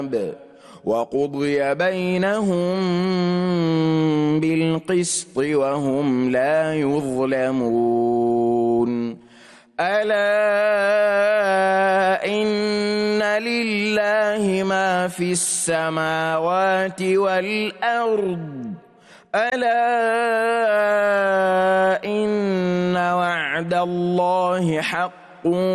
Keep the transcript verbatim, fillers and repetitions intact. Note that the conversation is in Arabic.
وقضي بينهم بالقسط وهم لا يظلمون ألا إن لله ما في السماوات والأرض ألا إن وعد الله حق